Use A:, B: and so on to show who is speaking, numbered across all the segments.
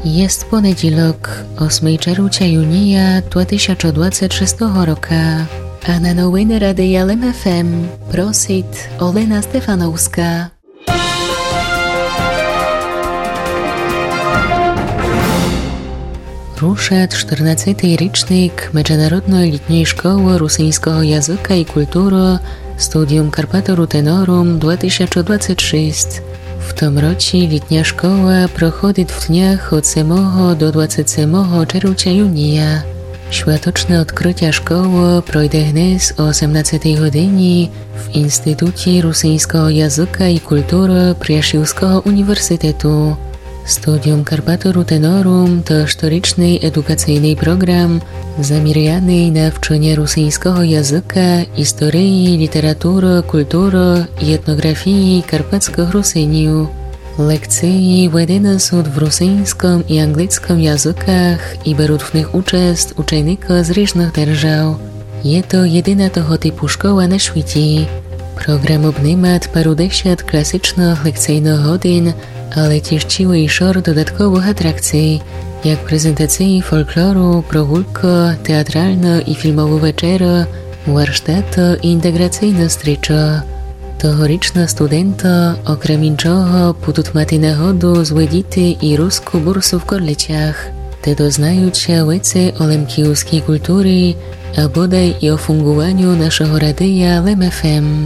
A: Jest poniedziałek, 8 czerwca junia 2026 roku, a na nowiny Radia LEM FM prosi Olena Stefanowska. Rusza 14. rocznik Międzynarodnej Letniej Szkoły Rosyjskiego Języka i Kultury Studium Carpathia Tenorum 2026. W tym roku letnia szkoła prochodzi w dniach od 7 do 27 czerwca junia. Światoczne odkrycie szkoły projdzie dnes o 18 godzinie w Instytucie Rosyjskiego Języka i Kultury Przyjaciółskiego Uniwersytetu. Studium Carpathia Tenorum to historyczny edukacyjny program zamierzony na wczenie rosyjskiego języka, historii, literatury, kultury i etnografii karpackich Rosynów. Lekcje wydane są w rosyjskim i angielskim językach i biorą w nich uczest uczenicy z różnych держав. Jest to jedyna tego typu szkoła na świecie. Program obejmuje parudziesiąt klasycznych lekcyjnych godzin, ale też cały szereg dodatkowych atrakcji, jak prezentacje folkloru, прогулки, teatralne i filmowe wieczery, warsztaty i integracyjne strycze. Tegoroczne studenty, okrem innego, będą mieć nagrodę zwiedzić i ruską bursę w kolleciach, te doznają się wiedzy o lemkijowskiej kultury, a bodaj i o fungowaniu naszego radia LEM FM.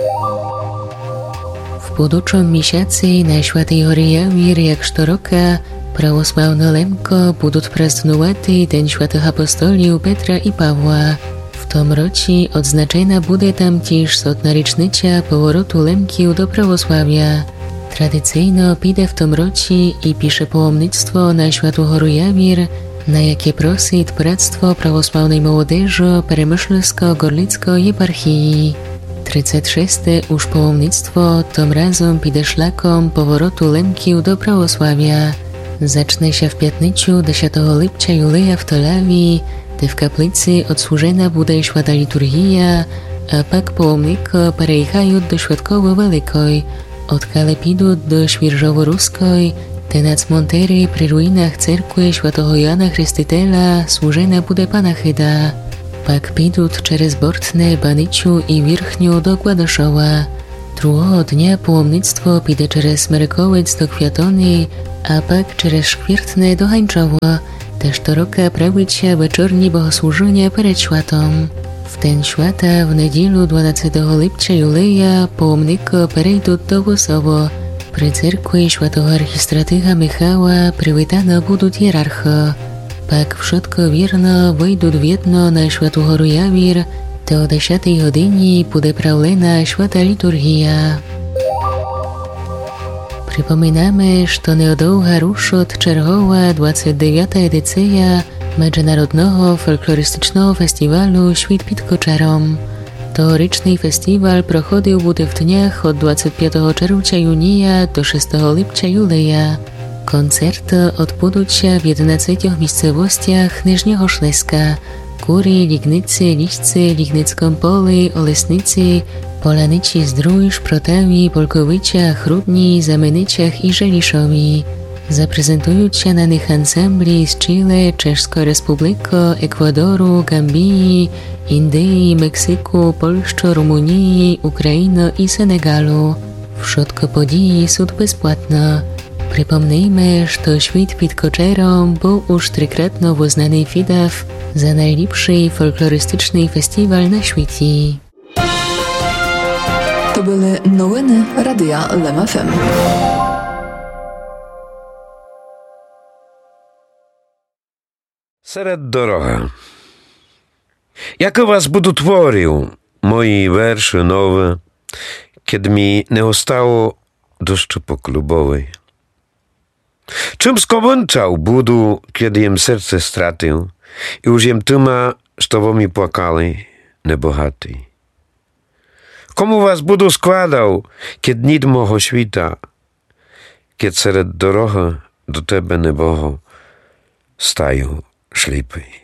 A: W budoucym miesiącu na Świętej Gory Jawir, jak co roku, prawosławne Lemko będą praznować Dzień Świętych Apostoliów Petra i Pawła. W tym roku odznaczona będzie tam też 100. rocznica powrotu Lemkiów do prawosławia. Tradycyjnie pójdzie w tym roku i pisze pałomnictwo na Świętą Gorę Jawir, na jakie prosi Bractwo Prawosławnej Młodzieży Peremyślsko-Gorlickiej Eparchii. 36. już pałomnictwo tym razem pójdzie szlakom powrotu Lemkiów do prawosławia. Zacznie się w piątnicę 10 lipca Juleja w Tolawi, gdzie w kaplicy odsłużena będzie święta liturgia, a pak pałomniki przejechają do Świadkowej Wielkiej, odkale pójdą do Świerżowo-Ruskiej, gdzie na cmentarzu przy ruinach cerkwi świętego Jana Chrzciciela służena będzie panachyda. Pak pójdą przez Bortne, Baniczu i Wierchniu do Kładyszowa. Drugiego dnia pałomnictwo pójdzie przez Marykowiec do Kwiatony, a pak przez Szkwiertne do Hańczowa, też to roku prawić się wieczornie bogosłużenia przed światą. W ten świata w niedzielę 12 lipca Juleja pałomniki przejdą do Łosowo. Przy cerkwi świętego archistratycha Michała przywitane będą hierarchy. Pak wszystko wierno wejdą w jedno na Świętą Gorę Jawir, to o 10 godzinie będzie prawlena święta liturgia. Przypominamy, że niedługo ruszy czerwowa 29. edycja Międzynarodnego Folklorystycznego Festiwalu Świt pod Koczarom. Tegoroczny festiwal prochodził będzie w dniach od 25 czerwca junia do 6 lipca juleja. Koncerty odbędą się w 11 miejscowościach Niżniego Śląska: Góry, Lignicy, Liszcy, Lignickim Pole, Olesnicy, Polanyci, Zdrój, Szprotawi, Polkowicia, Chrudni, Zamynyciach i Żeliszowi. Zaprezentują się na nich ansambli z Chile, Czeskiej Republiki, Ekwadoru, Gambii, Indii, Meksyku, Polski, Rumunii, Ukrainy i Senegalu. Wszystkie podії są bezpłatne. Przypomnijmy, że Świt pod Koczarom był już trójkrotnie uznany FIDAF za najlepszy folklorystyczny festiwal na świecie.
B: To były nowiny Radia LEM FM.
C: Серед дорога. Яко вас буду творив, мої верші нові, kiedy mi nie ostało deszczu poklubowej. Czym skończał budu, kiedy jem serce stratył i już jem tyma, że mi płakali nebohaty. Komu was budu składał, kiedy nid moho świta, kiedy sered doroga do tebe neboho stają ślipy.